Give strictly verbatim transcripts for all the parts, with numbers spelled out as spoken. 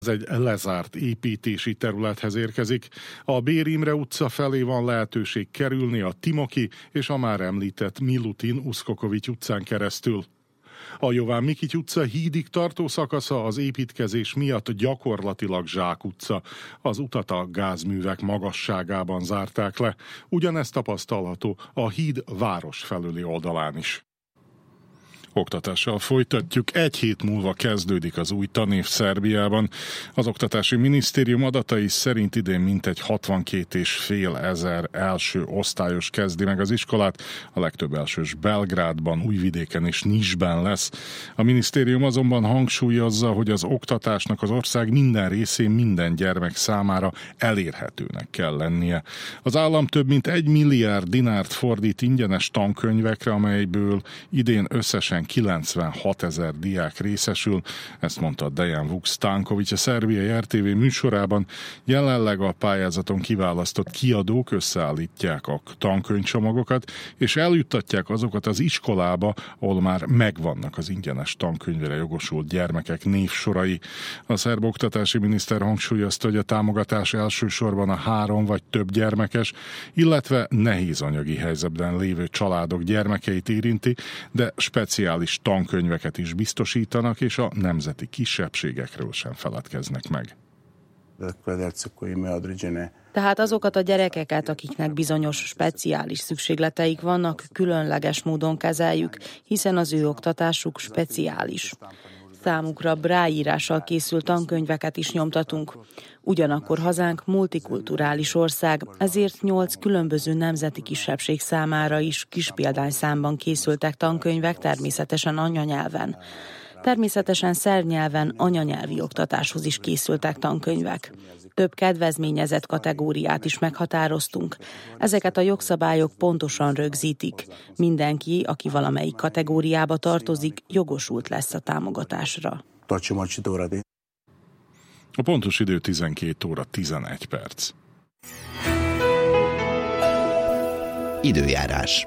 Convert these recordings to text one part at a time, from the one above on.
Ez egy lezárt építési területhez érkezik. A Bér Imre utca felé van lehetőség kerülni a Timoki és a már említett Milutin Uszkokovics utcán keresztül. A Jován Mikity utca hídig tartó szakasza az építkezés miatt gyakorlatilag zsákutca. Az utat a gázművek magasságában zárták le. Ugyanezt tapasztalható a híd város felüli oldalán is. Oktatással folytatjuk. Egy hét múlva kezdődik az új tanév Szerbiában. Az Oktatási Minisztérium adatai szerint idén mintegy hatvankét és fél ezer első osztályos kezdi meg az iskolát. A legtöbb elsős Belgrádban, Újvidéken és Nisben lesz. A minisztérium azonban hangsúlyozza, hogy az oktatásnak az ország minden részén minden gyermek számára elérhetőnek kell lennie. Az állam több mint egy milliárd dinárt fordít ingyenes tankönyvekre, amelyből idén összesen kilencvenhat ezer diák részesül, ezt mondta Dejan Vuk-Stanković a szerbiai er té vé műsorában. Jelenleg a pályázaton kiválasztott kiadók összeállítják a tankönyvcsomagokat, és eljuttatják azokat az iskolába, ahol már megvannak az ingyenes tankönyvre jogosult gyermekek névsorai. A szerb oktatási miniszter hangsúlyozta, hogy a támogatás elsősorban a három vagy több gyermekes, illetve nehéz anyagi helyzetben lévő családok gyermekeit érinti, de speciális tankönyveket is biztosítanak, és a nemzeti kisebbségekről sem feledkeznek meg. Tehát azokat a gyerekeket, akiknek bizonyos speciális szükségleteik vannak, különleges módon kezeljük, hiszen az ő oktatásuk speciális. Számukra brájírással készült tankönyveket is nyomtatunk. Ugyanakkor hazánk multikulturális ország, ezért nyolc különböző nemzeti kisebbség számára is kis példányszámban készültek tankönyvek, természetesen anyanyelven. Természetesen szerb nyelven anyanyelvi oktatáshoz is készültek tankönyvek. Több kedvezményezett kategóriát is meghatároztunk. Ezeket a jogszabályok pontosan rögzítik. Mindenki, aki valamelyik kategóriába tartozik, jogosult lesz a támogatásra. A pontos idő tizenkét óra tizenegy perc. Időjárás.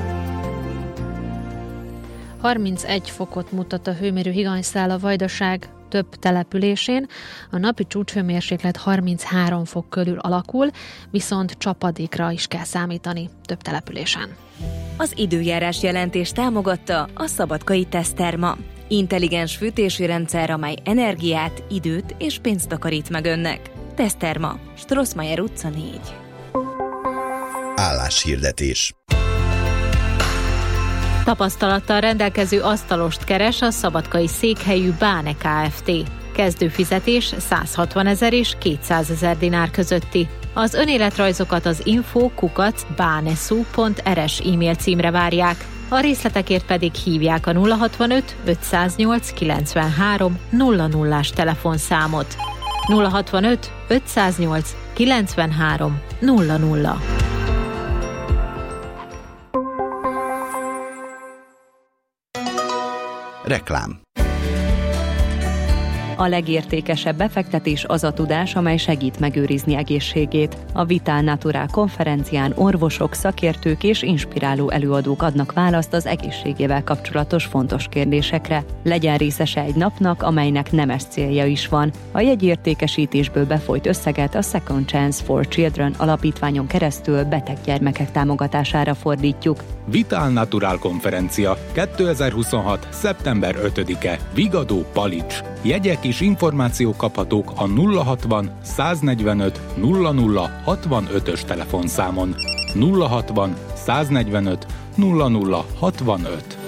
harmincegy fokot mutat a hőmérő higanyszál a Vajdaság több településén, a napi csúcshőmérséklet harminchárom fok körül alakul, viszont csapadékra is kell számítani több településen. Az időjárás jelentés támogatta a Szabadkai Teszterma. Intelligens fűtési rendszer, amely energiát, időt és pénzt takarít meg önnek. Teszterma, Strossmayer utca négy. Álláshirdetés. Tapasztalattal rendelkező asztalost keres a szabadkai székhelyű Báne Kft. Kezdőfizetés száz hatvan ezer és kétszázezer dinár közötti. Az önéletrajzokat az info kukac bánesu pont er es e-mail címre várják. A részletekért pedig hívják a nulla hatvanöt ötszáznyolc kilencvenhárom nulla nullás telefonszámot. nulla hatvanöt ötszáznyolc kilencvenhárom nulla nulla. Reklám. A legértékesebb befektetés az a tudás, amely segít megőrizni egészségét. A Vital Natural konferencián orvosok, szakértők és inspiráló előadók adnak választ az egészségével kapcsolatos fontos kérdésekre. Legyen részese egy napnak, amelynek nemes célja is van. A jegyértékesítésből befolyt összeget a Second Chance for Children alapítványon keresztül beteg gyermekek támogatására fordítjuk. Vital Natural konferencia kétezer-huszonhat. szeptember ötödike. Vigadó, Palics. Jegyek és információk kaphatók a nulla hatvan száznegyvenöt nulla nulla hatvanötös telefonszámon. nulla hatvan száznegyvenöt nulla nulla hatvanöt.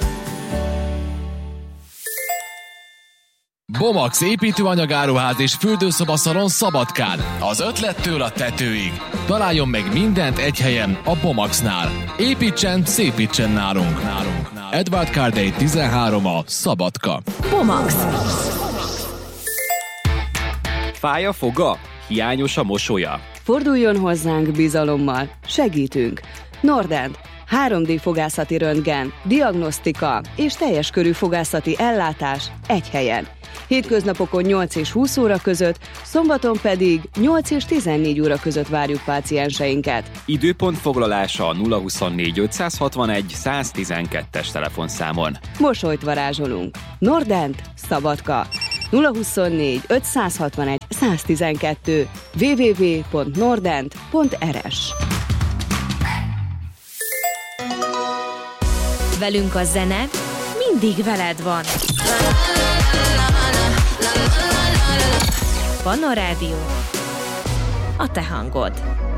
Bomax építőanyagáruház és fürdőszobaszalon Szabadkán. Az ötlettől a tetőig. Találjon meg mindent egy helyen a Bomaxnál. Építsen, szépítsen nálunk. nálunk. Edward Cardey tizenhárom a Szabadka. Bomax. Fáj a foga? Hiányos a mosolya? Forduljon hozzánk bizalommal. Segítünk. Nordent. három dé fogászati röntgen, diagnosztika és teljes körű fogászati ellátás egy helyen. Hétköznapokon nyolc és húsz óra között, szombaton pedig nyolc és tizennégy óra között várjuk pácienseinket. Időpont foglalása a nulla huszonnégy ötszázhatvanegy száztizenkettes telefonszámon. Mosolyt varázsolunk. Nordent, Szabadka. nulla huszonnégy ötszázhatvanegy száztizenkettő double-u double-u double-u pont nordent pont er es. Velünk a zene mindig veled van. Panna Rádió, a te hangod.